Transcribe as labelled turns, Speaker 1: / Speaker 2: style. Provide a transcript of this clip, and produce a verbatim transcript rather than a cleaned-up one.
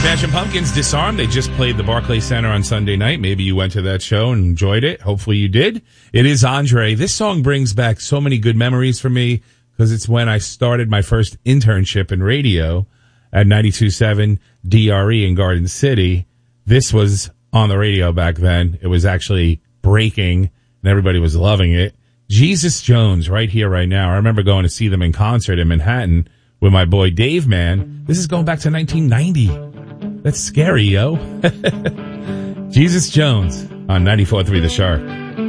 Speaker 1: Smashing Pumpkins, Disarm. They just played the Barclays Center on Sunday night. Maybe you went to that show and enjoyed it. Hopefully you did. It is Andre. This song brings back so many good memories for me because it's when I started my first internship in radio at ninety-two point seven D R E in Garden City. This was on the radio back then. It was actually breaking and everybody was loving it. Jesus Jones right here, right now. I remember going to see them in concert in Manhattan with my boy Dave, man. This is going back to nineteen ninety. That's scary, yo. Jesus Jones on ninety-four point three The Shark.